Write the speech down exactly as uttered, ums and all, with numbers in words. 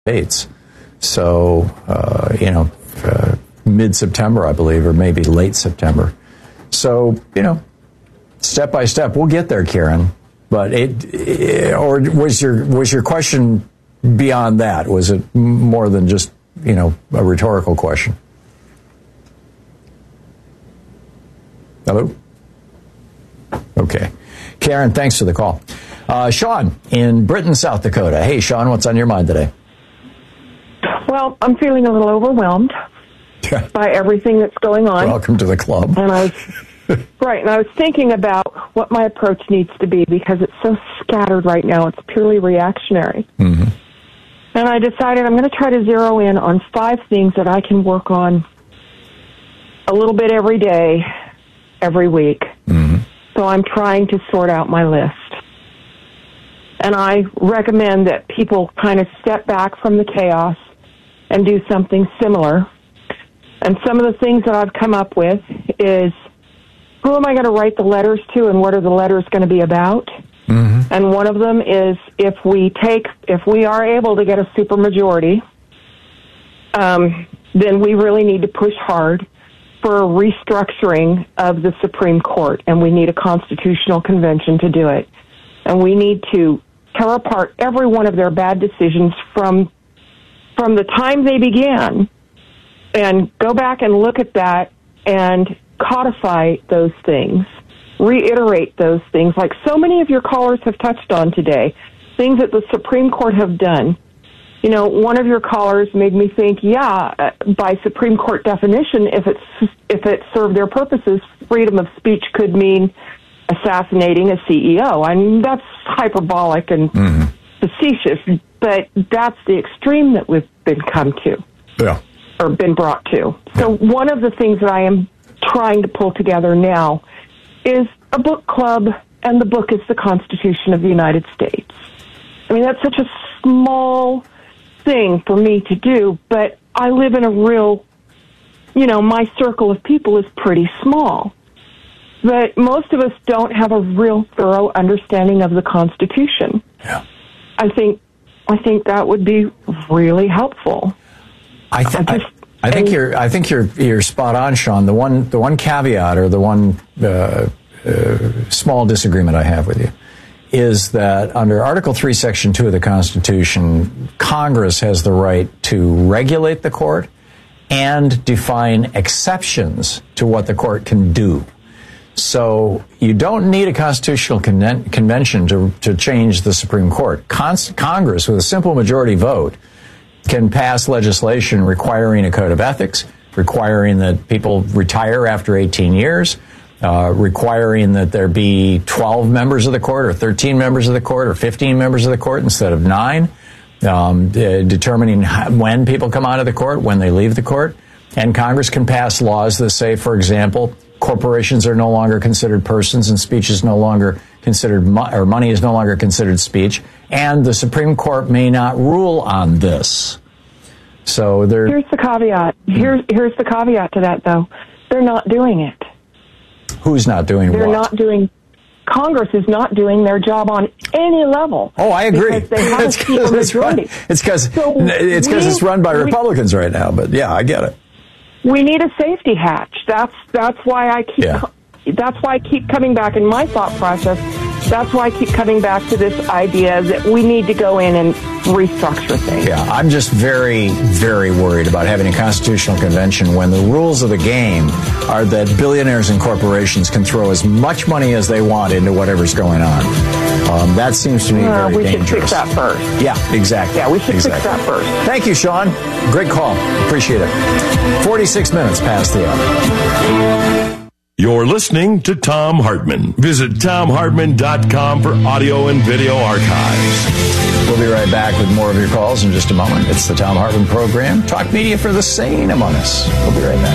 States. So, uh, you know, uh, mid-September, I believe, or maybe late September. So, you know, step by step, we'll get there, Karen. But it, it or was your was your question beyond that? Was it more than just, you know, a rhetorical question? Hello? Okay. Karen, thanks for the call. Uh, Sean in Britain, South Dakota. Hey, Sean, what's on your mind today? Well, I'm feeling a little overwhelmed by everything that's going on. Welcome to the club. And I was, right, and I was thinking about what my approach needs to be because it's so scattered right now. It's purely reactionary. Mm-hmm. And I decided I'm going to try to zero in on five things that I can work on a little bit every day, every week. Mm-hmm. So I'm trying to sort out my list. And I recommend that people kind of step back from the chaos and do something similar. And some of the things that I've come up with is, who am I going to write the letters to and what are the letters going to be about? Mm-hmm. And one of them is if we take, if we are able to get a supermajority, um, then we really need to push hard for a restructuring of the Supreme Court, and we need a constitutional convention to do it. And we need to tear apart every one of their bad decisions from from the time they began and go back and look at that and codify those things, reiterate those things, like so many of your callers have touched on today, things that the Supreme Court have done. You know, one of your callers made me think, yeah, by Supreme Court definition, if it's if it served their purposes, freedom of speech could mean assassinating a C E O. I mean, that's hyperbolic and mm-hmm. facetious, but that's the extreme that we've been come to, yeah, or been brought to. So one of the things that I am trying to pull together now is a book club, and the book is the Constitution of the United States. I mean, that's such a small thing for me to do, but I live in a real, you know, my circle of people is pretty small. But most of us don't have a real thorough understanding of the Constitution. Yeah. I think I think that would be really helpful. I, th- I, just, I, I think and, you're I think you're you're spot on, Sean. The one the one caveat or the one uh, uh, small disagreement I have with you is that under Article three, Section two of the Constitution, Congress has the right to regulate the court and define exceptions to what the court can do. So you don't need a constitutional con- convention to, to change the Supreme Court. Con- Congress, with a simple majority vote, can pass legislation requiring a code of ethics, requiring that people retire after eighteen years, uh, requiring that there be twelve members of the court or thirteen members of the court or fifteen members of the court instead of nine, um, de- determining how, when people come out of the court, when they leave the court. And Congress can pass laws that say, for example, corporations are no longer considered persons and speech is no longer considered, mo- or money is no longer considered speech. And the Supreme Court may not rule on this. So there. Here's the caveat. Here's here's the caveat to that, though. They're not doing it. Who's not doing They're what? not doing. Congress is not doing their job on any level. Oh, I agree. Because they have a supermajority. It's because so it's because it's run by we, Republicans right now. But yeah, I get it. We need a safety hatch. That's that's why I keep yeah. that's why I keep coming back in my thought process. That's why I keep coming back to this idea that we need to go in and restructure things. Yeah, I'm just very, very worried about having a constitutional convention when the rules of the game are that billionaires and corporations can throw as much money as they want into whatever's going on. Um, that seems to me uh, very we dangerous. We should fix that first. Yeah, exactly. Yeah, we should exactly. fix that first. Thank you, Sean. Great call. Appreciate it. forty-six minutes past the hour. You're listening to Thom Hartmann. Visit Thom Hartmann dot com for audio and video archives. We'll be right back with more of your calls in just a moment. It's the Thom Hartmann Program. Talk media for the sane among us. We'll be right back.